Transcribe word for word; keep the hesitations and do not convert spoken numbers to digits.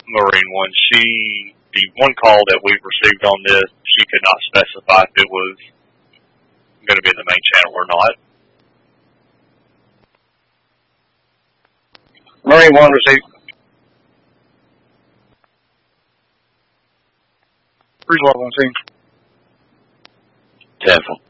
Marine One. She, the one call that we've received on this, she could not specify if it was going to be in the main channel or not. Marine One received. Freeze level one team. Ten four.